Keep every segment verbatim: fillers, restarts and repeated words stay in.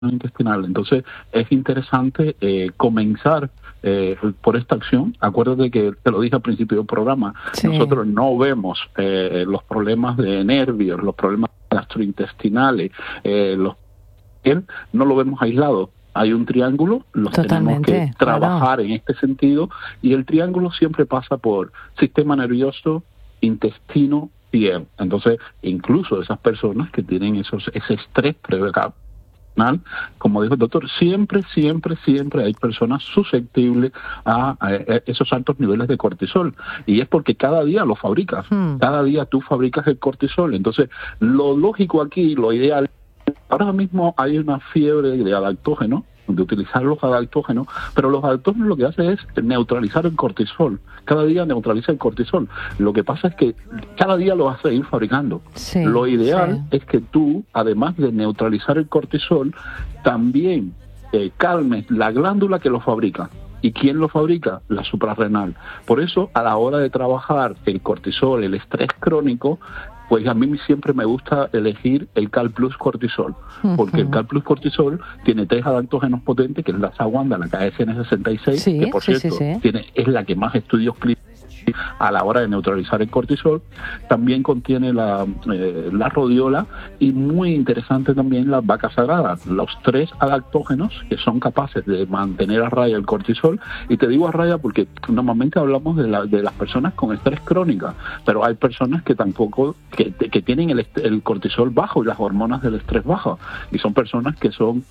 intestinal. Entonces es interesante eh, comenzar eh, por esta acción. Acuérdate que te lo dije al principio del programa, sí. Nosotros no vemos eh, los problemas de nervios, los problemas gastrointestinales, eh, los no lo vemos aislado. Hay un triángulo, los Totalmente, tenemos que trabajar claro. en este sentido, y el triángulo siempre pasa por sistema nervioso, intestino, piel. Entonces, incluso esas personas que tienen esos ese estrés previo, como dijo el doctor, siempre, siempre, siempre hay personas susceptibles a, a, a esos altos niveles de cortisol, y es porque cada día lo fabricas, hmm. cada día tú fabricas el cortisol. Entonces, lo lógico aquí, lo ideal, ahora mismo hay una fiebre de adaptógenos, de utilizar los adaptógenos, pero los adaptógenos lo que hace es neutralizar el cortisol. Cada día neutraliza el cortisol. Lo que pasa es que cada día lo vas a seguir fabricando. Sí, lo ideal sí. es que tú, además de neutralizar el cortisol, también eh, calmes la glándula que lo fabrica. ¿Y quién lo fabrica? La suprarrenal. Por eso, a la hora de trabajar el cortisol, el estrés crónico, pues a mí siempre me gusta elegir el Cal Plus Cortisol, porque uh-huh. el Cal Plus Cortisol tiene tres adaptógenos potentes, que es la Sawanda, la K S N sesenta y seis, sí, que por sí, cierto sí, sí. Tiene, es la que más estudios clínicos a la hora de neutralizar el cortisol. También contiene la, eh, la rodiola, y muy interesante también la vaca sagrada, los tres adaptógenos que son capaces de mantener a raya el cortisol. Y te digo a raya porque normalmente hablamos de, la, de las personas con estrés crónica, pero hay personas que tampoco, que, que tienen el, el cortisol bajo y las hormonas del estrés bajas, y son personas que son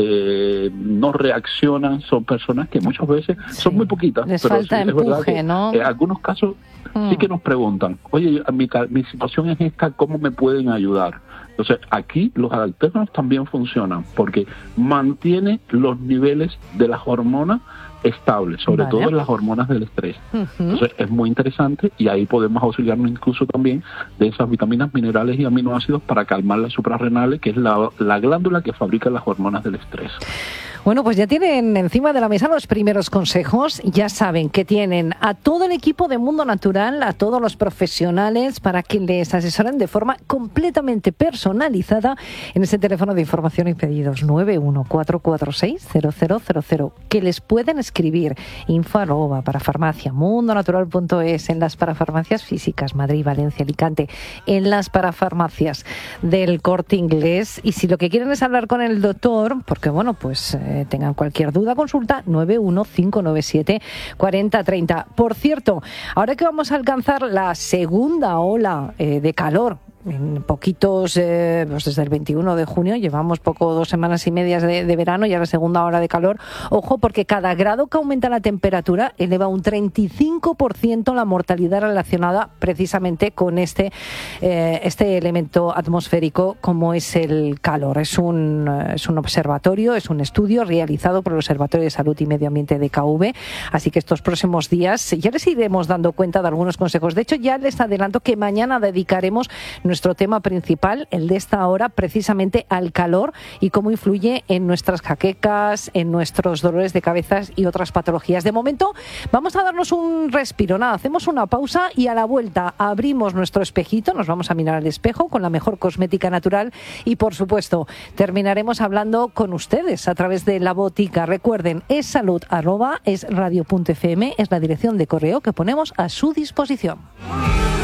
eh, no reaccionan, son personas que muchas veces sí. son muy poquitas, les pero falta sí, empuje, es verdad que, ¿no? En algunos casos mm. sí que nos preguntan, oye, mi, mi situación es esta, ¿cómo me pueden ayudar? Entonces, aquí los adaptógenos también funcionan, porque mantiene los niveles de las hormonas estables, sobre vale. todo las hormonas del estrés. Uh-huh. Entonces, es muy interesante, y ahí podemos auxiliarnos incluso también de esas vitaminas, minerales y aminoácidos para calmar las suprarrenales, que es la, la glándula que fabrica las hormonas del estrés. Bueno, pues ya tienen encima de la mesa los primeros consejos. Ya saben que tienen a todo el equipo de Mundo Natural, a todos los profesionales, para que les asesoren de forma completamente personalizada en ese teléfono de información y pedidos nueve uno cuatro cuatro seis cero cero cero cero, que les pueden escribir info arroba parafarmacia mundonatural punto es, en las parafarmacias físicas Madrid, Valencia, Alicante, en las parafarmacias del Corte Inglés. Y si lo que quieren es hablar con el doctor, porque bueno, pues eh, tengan cualquier duda, consulta nueve uno cinco nueve siete cuatro cero tres cero. Por cierto, ahora que vamos a alcanzar la segunda ola eh, de calor, en poquitos, eh, pues desde el veintiuno de junio, llevamos poco, dos semanas y medias de, de verano, y a la segunda hora de calor. Ojo, porque cada grado que aumenta la temperatura eleva un treinta y cinco por ciento la mortalidad relacionada precisamente con este, eh, este elemento atmosférico como es el calor. Es un, es un observatorio, es un estudio realizado por el Observatorio de Salud y Medio Ambiente de K V, así que estos próximos días ya les iremos dando cuenta de algunos consejos. De hecho, ya les adelanto que mañana dedicaremos nuestro tema principal, el de esta hora, precisamente al calor y cómo influye en nuestras jaquecas, en nuestros dolores de cabeza y otras patologías. De momento, vamos a darnos un respiro. Nada, hacemos una pausa y a la vuelta abrimos nuestro espejito, nos vamos a mirar al espejo con la mejor cosmética natural y, por supuesto, terminaremos hablando con ustedes a través de la botica. Recuerden, es salud arroba es radio punto f m, es la dirección de correo que ponemos a su disposición.